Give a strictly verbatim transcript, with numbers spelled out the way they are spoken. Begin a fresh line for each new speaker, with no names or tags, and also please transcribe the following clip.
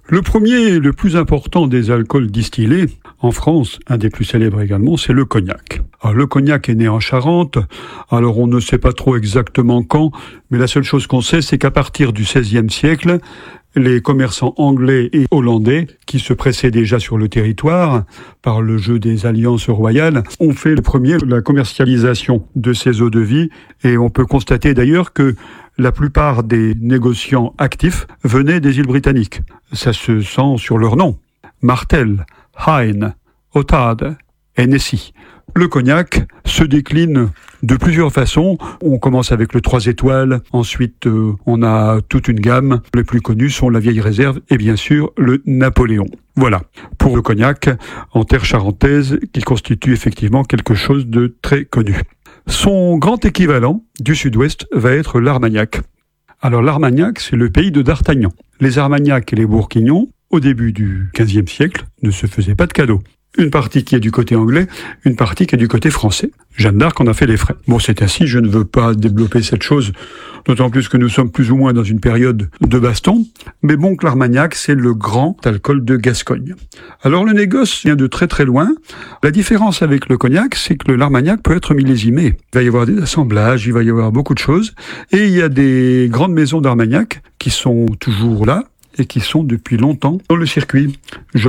Le premier, le plus important des alcools distillés, en France, un des plus célèbres également, c'est le cognac. Alors, le cognac est né en Charente, alors on ne sait pas trop exactement quand, mais la seule chose qu'on sait, c'est qu'à partir du seizième siècle, les commerçants anglais et hollandais, qui se pressaient déjà sur le territoire par le jeu des alliances royales, ont fait le premier la commercialisation de ces eaux-de-vie, et on peut constater d'ailleurs que la plupart des négociants actifs venaient des îles britanniques. Ça se sent sur leur nom. Martel, Hine, Otade, Hennessy. Le cognac se décline de plusieurs façons. On commence avec le trois étoiles, ensuite euh, on a toute une gamme. Les plus connus sont la Vieille Réserve et bien sûr le Napoléon. Voilà, pour le cognac en terre charentaise qui constitue effectivement quelque chose de très connu. Son grand équivalent du sud-ouest va être l'Armagnac. Alors l'Armagnac, c'est le pays de D'Artagnan. Les Armagnacs et les Bourguignons, au début du quinzième siècle, ne se faisaient pas de cadeaux. Une partie qui est du côté anglais, une partie qui est du côté français. Jeanne d'Arc en a fait les frais. Bon, c'est ainsi, je ne veux pas développer cette chose, d'autant plus que nous sommes plus ou moins dans une période de baston. Mais bon, que l'Armagnac, c'est le grand alcool de Gascogne. Alors le négoce vient de très très loin. La différence avec le cognac, c'est que l'Armagnac peut être millésimé. Il va y avoir des assemblages, il va y avoir beaucoup de choses. Et il y a des grandes maisons d'Armagnac qui sont toujours là et qui sont depuis longtemps dans le circuit. Je